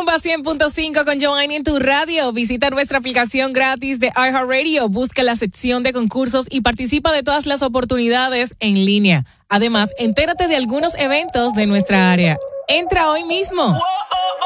Rumba 100.5 con Giovanni en tu radio. Visita nuestra aplicación gratis de iHeartRadio, busca la sección de concursos y participa de todas las oportunidades en línea. Además, entérate de algunos eventos de nuestra área. Entra hoy mismo